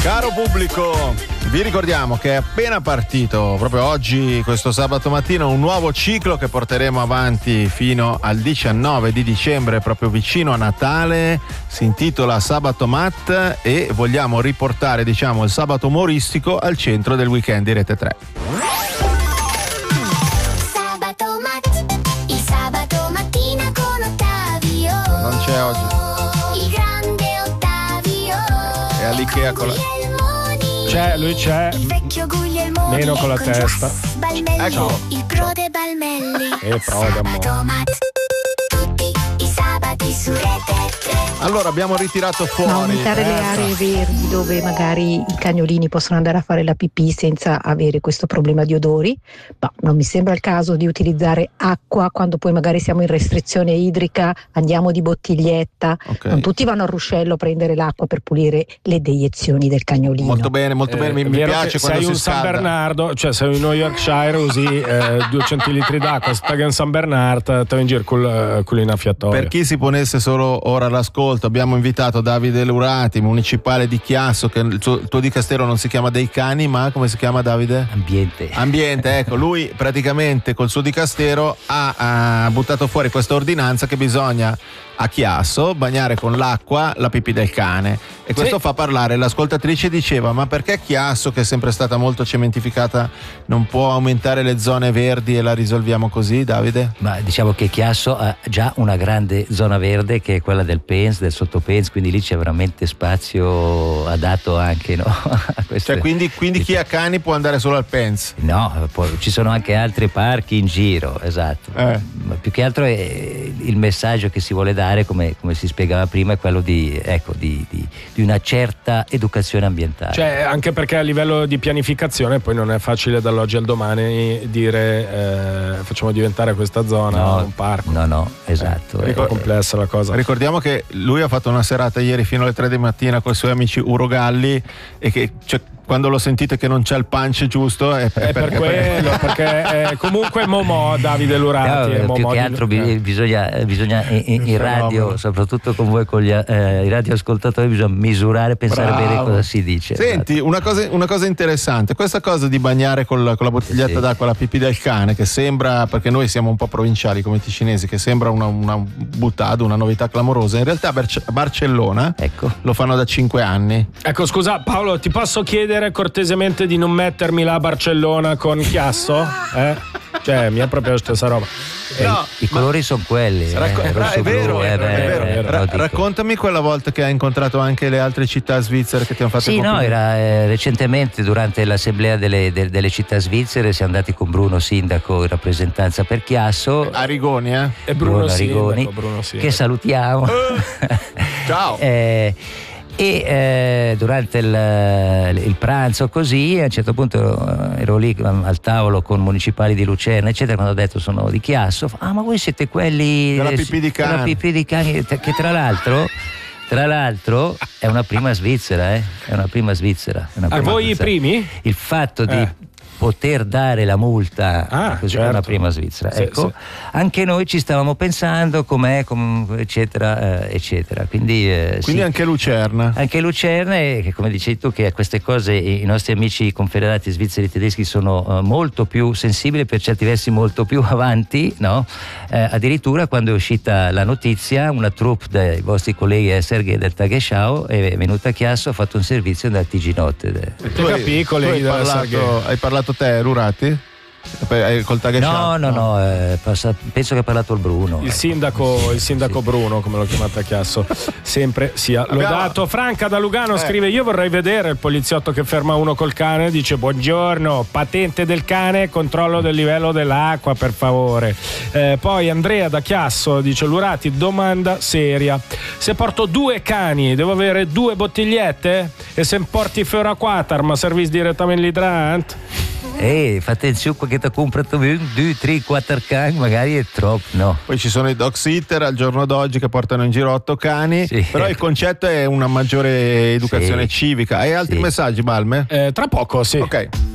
Caro pubblico, vi ricordiamo che è appena partito proprio oggi, questo sabato mattina, un nuovo ciclo che porteremo avanti fino al 19 di dicembre, proprio vicino a Natale. Si intitola Sabato Mat e vogliamo riportare, diciamo, il sabato umoristico al centro del weekend di Rete 3. Sabato Mat, il sabato mattina con Ottavio. Non c'è oggi. Il grande Ottavio. È all'Ikea con la... C'è, lui c'è. Il vecchio Guglielmone. Meno con la testa. Balmelli, Ecco. il Prode Balmelli. Sabato Mat. Tutti i sabati su Rete 3. Allora abbiamo ritirato fuori. Ma aumentare le aree verdi dove magari i cagnolini possono andare a fare la pipì senza avere questo problema di odori. Ma non mi sembra il caso di utilizzare acqua quando poi magari siamo in restrizione idrica, andiamo di bottiglietta. Okay. Non tutti vanno a ruscello a prendere l'acqua per pulire le deiezioni del cagnolino. Molto bene, mi piace quando sei si un San scalda. Bernardo, cioè sei in New Yorkshire, usi 2 centilitri d'acqua, stai in San Bernardo, te in giro con l'inaffiatoio. Per chi si ponesse solo ora all'ascolto, abbiamo invitato Davide Lurati, municipale di Chiasso, che il tuo dicastero non si chiama dei cani, ma come si chiama, Davide? Ambiente, ecco, lui praticamente col suo dicastero ha buttato fuori questa ordinanza che bisogna a Chiasso bagnare con l'acqua la pipì del cane, e questo fa parlare. L'ascoltatrice diceva: ma perché Chiasso, che è sempre stata molto cementificata, non può aumentare le zone verdi e la risolviamo così, Davide? Ma diciamo che Chiasso ha già una grande zona verde, che è quella del Pens, del sottopens, quindi lì c'è veramente spazio adatto anche, no? A queste... Cioè quindi chi ha cani può andare solo al Pens? No, ci sono anche altri parchi in giro, esatto. Ma più che altro il messaggio che si vuole dare, come si spiegava prima, è quello di una certa educazione ambientale. Cioè, anche perché a livello di pianificazione poi non è facile dall'oggi al domani dire facciamo diventare questa zona un parco. No, esatto. È complessa la cosa. Ricordiamo che lui ha fatto una serata ieri fino alle 3 di mattina con i suoi amici Urogalli, e che quando lo sentite che non c'è il punch giusto è per quello, perché comunque Momò, Davide Lurati, più che altro bisogna in radio, soprattutto con voi, con i radioascoltatori, bisogna misurare, pensare bene cosa si dice. Senti, esatto. una cosa interessante, questa cosa di bagnare con la bottiglietta d'acqua la pipì del cane, che sembra, perché noi siamo un po' provinciali come i ticinesi, che sembra una buttata, una novità clamorosa. In realtà a Barcellona lo fanno da 5 anni. Ecco, scusa Paolo, ti posso chiedere cortesemente di non mettermi là a Barcellona con Chiasso? Cioè, mi è proprio la stessa roba. I colori sono quelli. È vero. Raccontami quella volta che hai incontrato anche le altre città svizzere che ti hanno fatto era recentemente durante l'assemblea delle città svizzere. Siamo andati con Bruno Sindaco in rappresentanza per Chiasso. Arigoni, E Bruno Arigoni, che salutiamo. Ciao. E durante il pranzo, così, a un certo punto ero lì al tavolo con municipali di Lucerna, eccetera, quando ho detto sono di Chiasso, ma voi siete quelli della pipì di cane. Della pipì di cane, che tra l'altro è una prima svizzera, è una prima svizzera. A voi i primi? Il fatto di poter dare la multa così, certo, una prima svizzera, sì. Anche noi ci stavamo pensando eccetera, quindi anche Lucerna, e che, come dicevi tu, che a queste cose i nostri amici confederati svizzeri tedeschi sono molto più sensibili, per certi versi molto più avanti, no? Addirittura quando è uscita la notizia, una troupe dei vostri colleghi Sergei del Tagesschau è venuta a Chiasso, ha fatto un servizio da TG Notte. Hai parlato te, Lurati? Col Tagesschau? No, penso che ha parlato il Bruno. Il sindaco Bruno, come lo chiamate a Chiasso, sempre sia lodato. Franca da Lugano scrive: io vorrei vedere il poliziotto che ferma uno col cane, dice buongiorno, patente del cane, controllo del livello dell'acqua per favore. Poi Andrea da Chiasso dice: Lurati, domanda seria, se porto 2 cani devo avere 2 bottigliette? E se porti fino a 4 ma servis direttamente l'idrante? Fate attenzione che ti comprato 2, 3, 4 cani, magari è troppo, no? Poi ci sono i dog sitter al giorno d'oggi che portano in giro 8 cani, però il concetto è una maggiore educazione civica. Hai altri messaggi, Balme? Tra poco, sì. Ok.